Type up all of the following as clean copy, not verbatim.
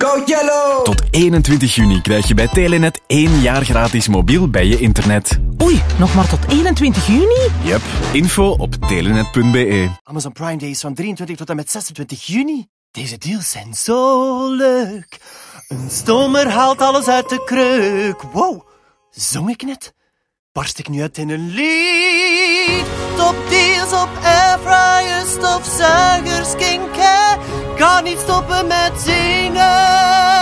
Go Yellow! Tot 21 juni krijg je bij Telenet 1 jaar gratis mobiel bij je internet. Oei, nog maar tot 21 juni? Yep, info op telenet.be. Amazon Prime Day is van 23 tot en met 26 juni. Deze deals zijn zo leuk. Een stomer haalt alles uit de kreuk. Wow, zong ik net? Barst ik nu uit in een lied? Top deals op airfryers, stofzuigers, skincare. Kan niet stoppen met zingen.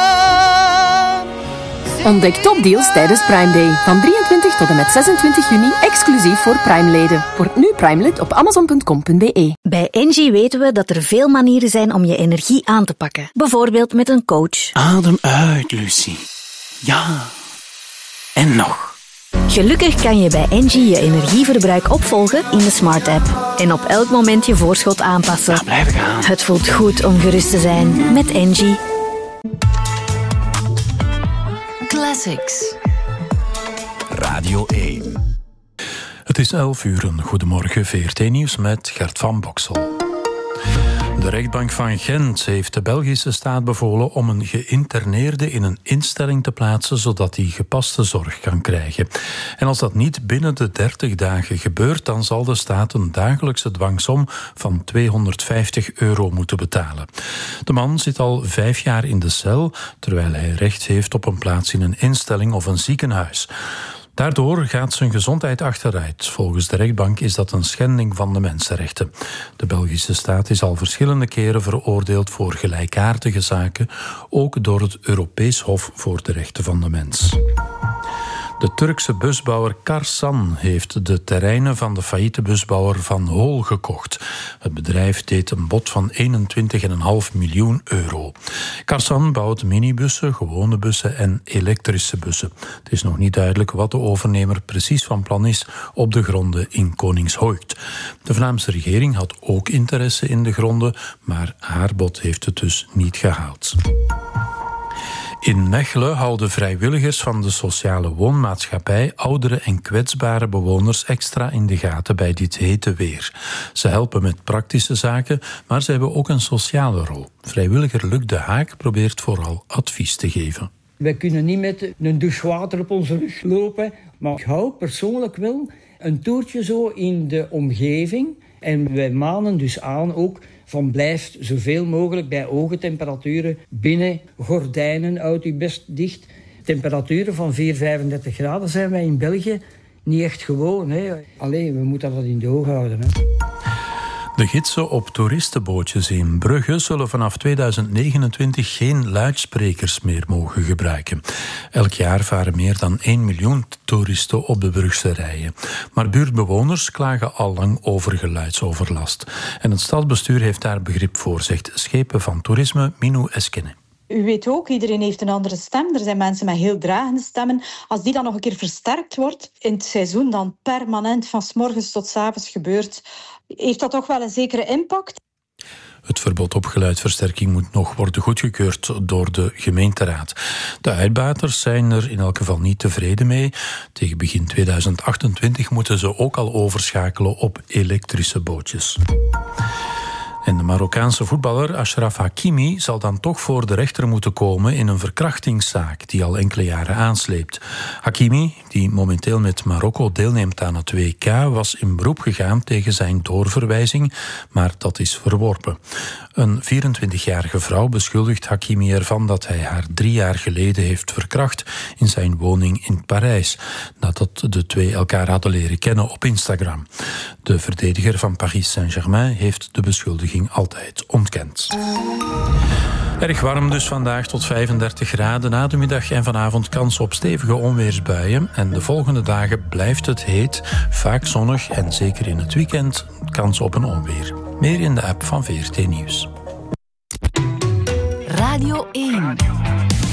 Ontdek topdeals tijdens Prime Day. Van 23 tot en met 26 juni, exclusief voor Prime-leden. Word nu Prime-lid op amazon.com.be. Bij Engie weten we dat er veel manieren zijn om je energie aan te pakken. Bijvoorbeeld met een coach. Adem uit, Lucie. Ja. En nog. Gelukkig kan je bij Engie je energieverbruik opvolgen in de Smart App. En op elk moment je voorschot aanpassen. Ja, blijf gaan. Het voelt goed om gerust te zijn met Engie. Classics. Radio 1. Het is 11 uur. Goedemorgen, VRT Nieuws met Gert van Boksel. De rechtbank van Gent heeft de Belgische staat bevolen om een geïnterneerde in een instelling te plaatsen, zodat hij gepaste zorg kan krijgen. En als dat niet binnen de 30 dagen gebeurt, dan zal de staat een dagelijkse dwangsom van €250 moeten betalen. De man zit al 5 jaar in de cel, terwijl hij recht heeft op een plaats in een instelling of een ziekenhuis. Daardoor gaat zijn gezondheid achteruit. Volgens de rechtbank is dat een schending van de mensenrechten. De Belgische staat is al verschillende keren veroordeeld voor gelijkaardige zaken, ook door het Europees Hof voor de Rechten van de Mens. De Turkse busbouwer Karsan heeft de terreinen van de failliete busbouwer Van Hool gekocht. Het bedrijf deed een bod van €21,5 miljoen. Karsan bouwt minibussen, gewone bussen en elektrische bussen. Het is nog niet duidelijk wat de overnemer precies van plan is op de gronden in Koningshoigt. De Vlaamse regering had ook interesse in de gronden, maar haar bod heeft het dus niet gehaald. In Mechelen houden vrijwilligers van de sociale woonmaatschappij oudere en kwetsbare bewoners extra in de gaten bij dit hete weer. Ze helpen met praktische zaken, maar ze hebben ook een sociale rol. Vrijwilliger Luc de Haak probeert vooral advies te geven. Wij kunnen niet met een douche water op onze rug lopen, maar ik hou persoonlijk wel een toertje zo in de omgeving. En wij manen dus aan ook van blijft zoveel mogelijk bij hoge temperaturen binnen. Gordijnen, houd u best dicht. Temperaturen van 4-35 graden zijn wij in België niet echt gewoon. Hè. Allee, we moeten dat in de ogen houden. Hè. De gidsen op toeristenbootjes in Brugge zullen vanaf 2029 geen luidsprekers meer mogen gebruiken. Elk jaar varen meer dan 1 miljoen toeristen op de Brugse rijen. Maar buurtbewoners klagen al lang over geluidsoverlast. En het stadsbestuur heeft daar begrip voor, zegt schepen van toerisme Minou Eskene. U weet ook, iedereen heeft een andere stem. Er zijn mensen met heel dragende stemmen. Als die dan nog een keer versterkt wordt, in het seizoen dan permanent van 's morgens tot 's avonds gebeurt, heeft dat toch wel een zekere impact. Het verbod op geluidversterking moet nog worden goedgekeurd door de gemeenteraad. De uitbaters zijn er in elk geval niet tevreden mee. Tegen begin 2028 moeten ze ook al overschakelen op elektrische bootjes. En de Marokkaanse voetballer Achraf Hakimi zal dan toch voor de rechter moeten komen in een verkrachtingszaak die al enkele jaren aansleept. Hakimi, die momenteel met Marokko deelneemt aan het WK, was in beroep gegaan tegen zijn doorverwijzing, maar dat is verworpen. Een 24-jarige vrouw beschuldigt Hakimi ervan dat hij haar 3 jaar geleden heeft verkracht in zijn woning in Parijs, nadat de twee elkaar hadden leren kennen op Instagram. De verdediger van Paris Saint-Germain heeft de beschuldiging altijd ontkend. Erg warm dus vandaag, tot 35 graden. Na de middag en vanavond kans op stevige onweersbuien. En de volgende dagen blijft het heet, vaak zonnig en zeker in het weekend kans op een onweer. Meer in de app van VRT Nieuws. Radio 1.